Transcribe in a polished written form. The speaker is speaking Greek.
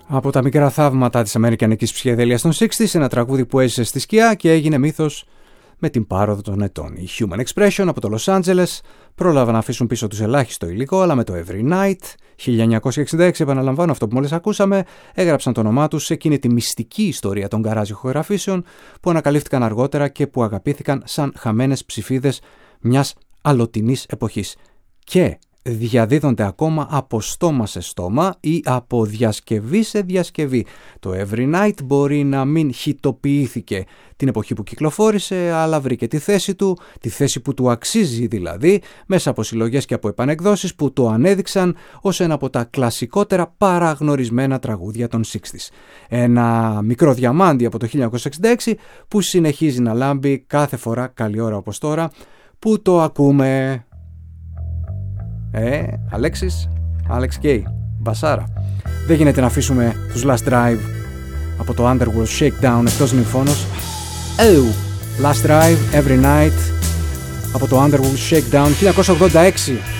Από τα μικρά θαύματα της αμερικανικής ψυχεδέλειας των 60's, ένα τραγούδι που έζησε στη σκιά και έγινε μύθος με την πάροδο των ετών. Οι Human Expression από το Los Angeles πρόλαβαν να αφήσουν πίσω τους ελάχιστο υλικό, αλλά με το Every Night, 1966, επαναλαμβάνω αυτό που μόλις ακούσαμε, έγραψαν το όνομά τους σε εκείνη τη μυστική ιστορία των γκαράζ ηχογραφήσεων που ανακαλύφθηκαν αργότερα και που αγαπήθηκαν σαν χαμένες ψηφίδες μιας αλλοτινής εποχής. Και διαδίδονται ακόμα από στόμα σε στόμα ή από διασκευή σε διασκευή. Το Every Night μπορεί να μην χιτοποιήθηκε την εποχή που κυκλοφόρησε, αλλά βρήκε τη θέση του, τη θέση που του αξίζει δηλαδή, μέσα από συλλογές και από επανεκδόσεις που το ανέδειξαν ως ένα από τα κλασικότερα παραγνωρισμένα τραγούδια των 60's. Ένα μικρό διαμάντι από το 1966 που συνεχίζει να λάμπει κάθε φορά, καλή ώρα όπως τώρα, που το ακούμε. Αλέξης, Alex K, Μπασάρα. Δεν γίνεται να αφήσουμε τους Last Drive από το Underworld Shakedown εκτός νυμφώνος. Last Drive, Every Night από το Underworld Shakedown 1986.